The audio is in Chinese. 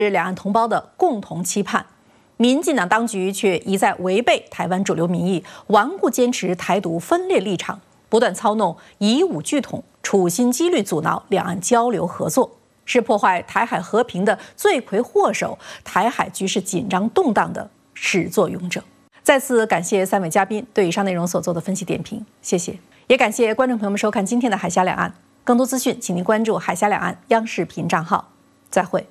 是两岸同胞的共同期盼。民进党当局却一再违背台湾主流民意，顽固坚持台独分裂立场，不断操弄以武拒统，处心积虑阻挠两岸交流合作，是破坏台海和平的罪魁祸首，台海局势紧张动荡的始作俑者。再次感谢3位嘉宾对以上内容所做的分析点评，谢谢。也感谢观众朋友们收看今天的海峡两岸。更多资讯，请您关注海峡两岸央视频账号。再会。